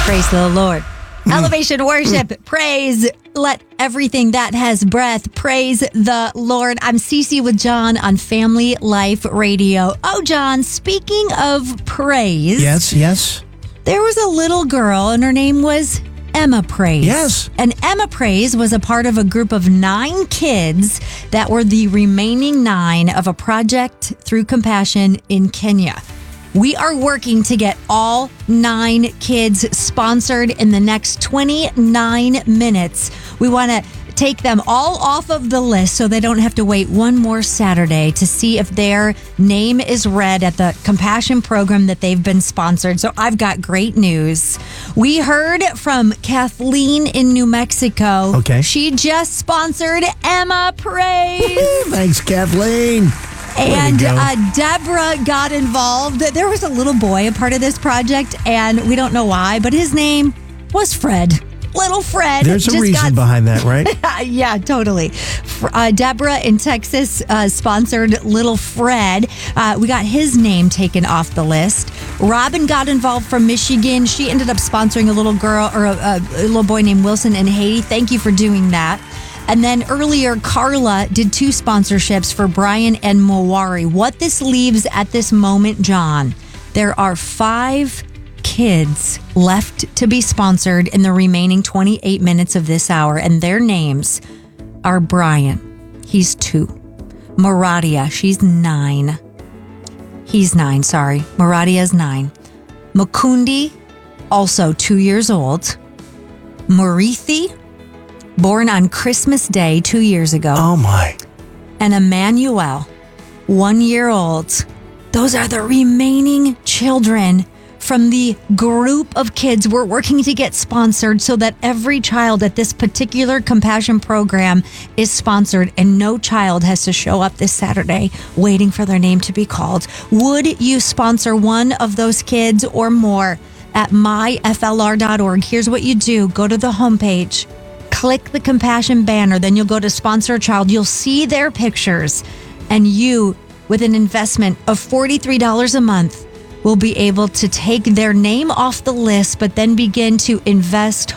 Praise the Lord. Elevation worship, praise, let everything that has breath praise the Lord. I'm Cece with John on Family Life Radio. Oh, John, speaking of praise. Yes. There was a little girl and her name was Emma Praise. Yes. And Emma Praise was a part of a group of 9 kids that were the remaining 9 of a project through Compassion in Kenya. We are working to get all 9 kids sponsored in the next 29 minutes. We want to take them all off of the list so they don't have to wait one more Saturday to see if their name is read at the Compassion program that they've been sponsored. So I've got great news. We heard from Kathleen in New Mexico. Okay. She just sponsored Emma Praise. Thanks, Kathleen. And Deborah got involved. There was a little boy a part of this project, and we don't know why, but his name was Fred. Little Fred. There's a reason behind that, right? Yeah, totally. Deborah in Texas sponsored Little Fred. We got his name taken off the list. Robin got involved from Michigan. She ended up sponsoring a little girl or a little boy named Wilson and Haiti. Thank you for doing that. And then earlier, Carla did 2 sponsorships for Brian and Mawari. What this leaves at this moment, John, there are 5 kids left to be sponsored in the remaining 28 minutes of this hour. And their names are Brian. He's 2. Maradia, she's 9. He's 9, sorry. Maradia's 9. Makundi, also 2 years old. Marithi, born on Christmas Day 2 years ago. Oh, my. And Emmanuel, 1 year old. Those are the remaining children from the group of kids we're working to get sponsored so that every child at this particular Compassion program is sponsored and no child has to show up this Saturday waiting for their name to be called. Would you sponsor one of those kids or more at myflr.org? Here's what you do. Go to the homepage. Click the Compassion banner, then you'll go to Sponsor a Child. You'll see their pictures, and you, with an investment of $43 a month, will be able to take their name off the list, but then begin to invest